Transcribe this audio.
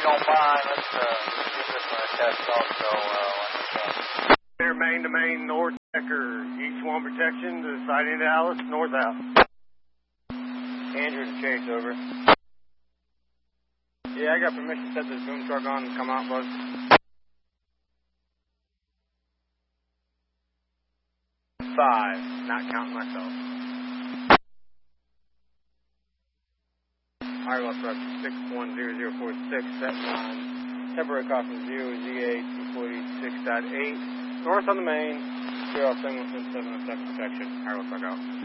don't mind, let's get this one a test also when we can. Clear main to main, north checker. Each one protection to the sighting of Dallas, north out. Andrew to Chase, over. Yeah, I got permission to set this boom truck on and come out, bud. Five, not counting myself. Iowa truck 610046, set line. Temporary crossing view, ZA 246.8. North on the main, clear off single within 707 protection. Iowa truck out.